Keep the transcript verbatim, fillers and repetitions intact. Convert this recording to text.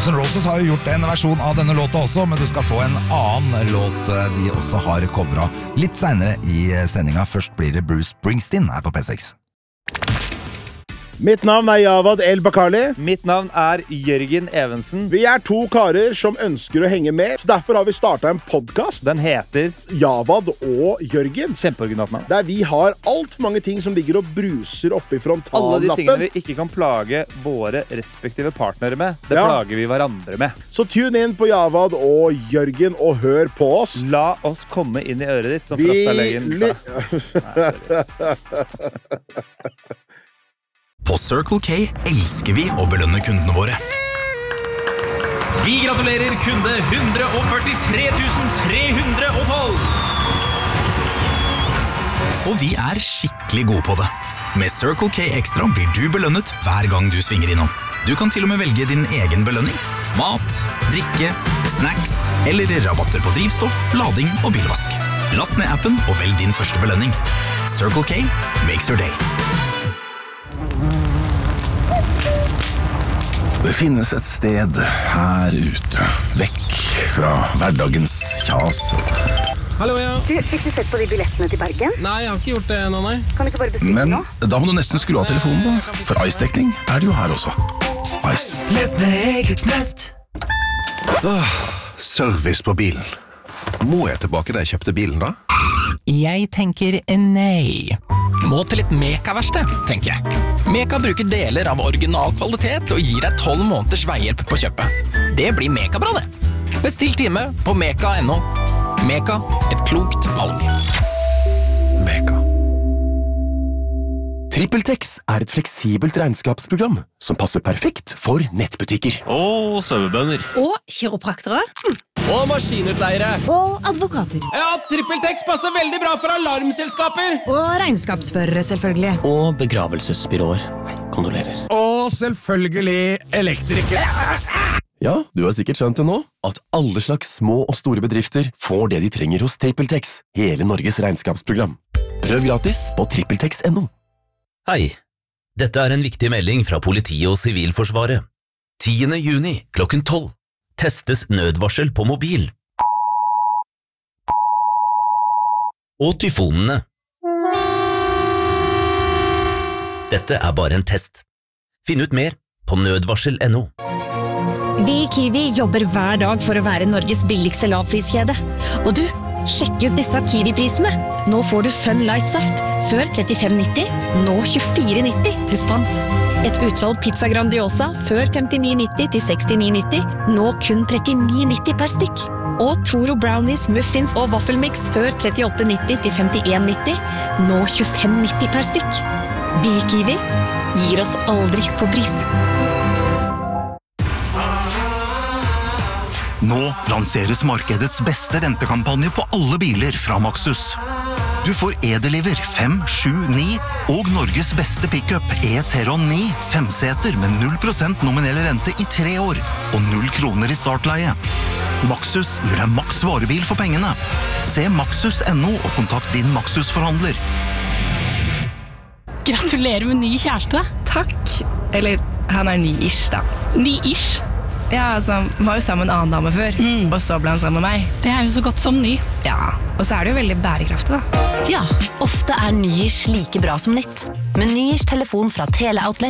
Guns N' Roses har jo gjort en versjon av denne låta også, men du skal få en annen låt de også har coveret litt senere i sendinga. Først blir det Bruce Springsteen her på P seks. Mitt navn er Javad El Bakkali. Mitt navn er Jørgen Evensen. Vi er to karer som ønsker å henge med, så derfor har vi startet en podcast. Den heter Javad og Jørgen. Kjempeoriginalt navn. Der vi har alt for mange ting som ligger og bruser oppe i frontallappen. Alle de tingene vi ikke kan plage våre respektive partnere med, det Ja. plager vi hverandre med. Så tune inn på Javad og Jørgen og hør på oss. La oss komme inn i øret ditt, som Vi Frastadlegen ly- sa. På Circle K elsker vi å belønne kundene våre. Vi gratulerer kunde one hundred forty-three thousand three hundred twelve. Og vi er skikkelig gode på det. Med Circle K Extra blir du belønnet hver gang du svinger innom. Du kan til og med velge din egen belønning. Mat, drikke, snacks eller rabatter på drivstoff, lading og bilvask. Last ned appen og velg din første belønning. Circle K makes your day. Det finnes et sted her ute, vekk fra hverdagens kjas. Hallo, ja. Du, fikk du sett på de billettene til Bergen? Nei, jeg har ikke gjort det nå, nei. Kan du ikke bare bestille Men nå? da må du nesten skru av telefonen da, for Ice-dekning er det jo her også. Ice. Nett med eget nett. Service på bilen. Må jeg tilbake da jeg kjøpte bilen da? Jeg tenker nei. Må til et Meka-verksted, tenker jeg. Meka bruker deler av original kvalitet og gir deg tolv måneders veihjelp på kjøpet. Det blir Meka-bra, det. Bestill time på meka punktum no. Meka, et klokt valg. Meka. TrippelTex er et fleksibelt regnskapsprogram som passer perfekt for nettbutikker. Og sauebønner. Og kiropraktere. Og maskinutleiere. Og advokater. Ja, TrippelTex passer veldig bra for alarmselskaper. Og regnskapsførere, selvfølgelig. Og begravelsesbyråer. Hei, kondolerer. Og selvfølgelig elektrikere. Ja, du har sikkert skjønt det nå, at alle slags små og store bedrifter får det de trenger hos TrippelTex, hele Norges regnskapsprogram. Prøv gratis på trippeltex punktum no. Hei, dette er en viktig melding fra politiet og sivilforsvaret. tiende juni klokken tolv testes nødvarsel på mobil. Og tyfonene. Dette er bare en test. Finn ut mer på nødvarsel punktum no. Vi i Kiwi jobber hver dag for å være Norges billigste lavpriskjede. Og du, sjekk ut disse Kiwi-prisene. Nå får du Fun Light Saft, før trettifem nitti, nå tjuefire nitti pluss pant. Et utvalg pizza Grandiosa, før femtini nitti til sekstini nitti, nå kun trettini nitti per stykk. Og Toro Brownies, Muffins og Waffelmix, før trettiåtte nitti til femtien nitti, nå tjuefem nitti per stykk. Vi i Kiwi gir oss aldri på pris. Nå lanseres markedets beste rentekampanje på alle biler fra Maxus. Du får E-Deliver fem sju ni og Norges beste pickup E-Teron ni femseter med null prosent nominell rente i tre år og null kroner i startleie. Maxus gir deg maks varebil for pengene. Se maxus punktum no og kontakt din Maxus-forhandler. Gratulerer med ny kjæreste. Takk. Eller, han er ny-ish da. Ny-ish? Ja, altså, han var jo sammen med en annen dame før, mm. og så ble han sammen med meg. Det er jo så godt som ny. Ja, og så er det jo veldig bærekraftig da. Ja, ofte er ny-ish like bra som nytt. Med ny-ish telefon fra Teleoutlet